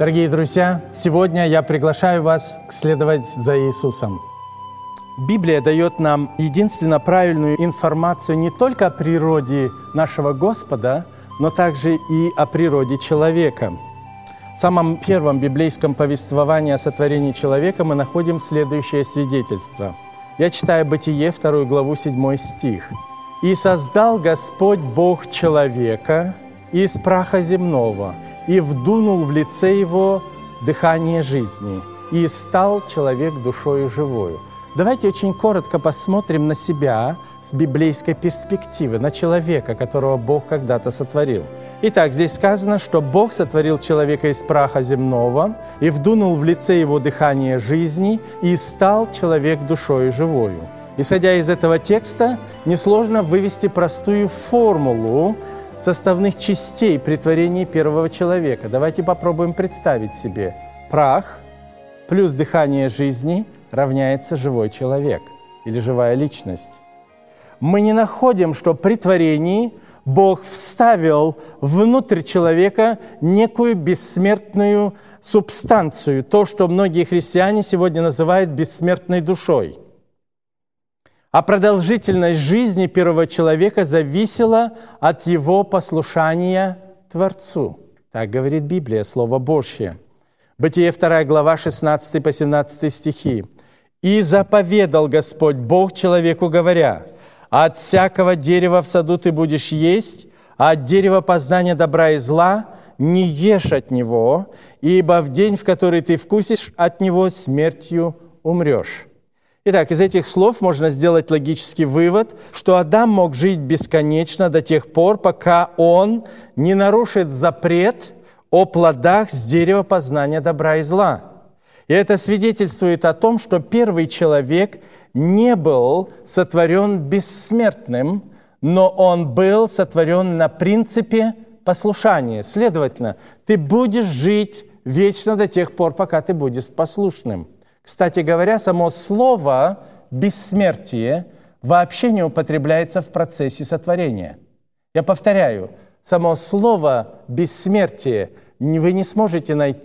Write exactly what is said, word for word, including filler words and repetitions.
Дорогие друзья, сегодня я приглашаю вас следовать за Иисусом. Библия дает нам единственно правильную информацию не только о природе нашего Господа, но также и о природе человека. В самом первом библейском повествовании о сотворении человека мы находим следующее свидетельство. Я читаю Бытие, вторую главу, седьмой стих. «И создал Господь Бог человека из праха земного, и вдунул в лице его дыхание жизни, и стал человек душою живою». Давайте очень коротко посмотрим на себя с библейской перспективы, на человека, которого Бог когда-то сотворил. Итак, здесь сказано, что Бог сотворил человека из праха земного и вдунул в лице его дыхание жизни, и стал человек душою живою. Исходя из этого текста, несложно вывести простую формулу составных частей при творении первого человека. Давайте попробуем представить себе. Прах плюс дыхание жизни равняется живой человек или живая личность. Мы не находим, что при творении Бог вставил внутрь человека некую бессмертную субстанцию, то, что многие христиане сегодня называют бессмертной душой. А продолжительность жизни первого человека зависела от его послушания Творцу. Так говорит Библия, Слово Божье. Бытие вторая глава, шестнадцатый по семнадцатый стихи. «И заповедал Господь Бог человеку, говоря: от всякого дерева в саду ты будешь есть, а от дерева познания добра и зла не ешь от него, ибо в день, в который ты вкусишь от него, смертью умрешь». Итак, из этих слов можно сделать логический вывод, что Адам мог жить бесконечно до тех пор, пока он не нарушит запрет о плодах с дерева познания добра и зла. И это свидетельствует о том, что первый человек не был сотворен бессмертным, но он был сотворен на принципе послушания. Следовательно, ты будешь жить вечно до тех пор, пока ты будешь послушным. Кстати говоря, само слово «бессмертие» вообще не употребляется в процессе сотворения. Я повторяю, само слово «бессмертие» вы не сможете найти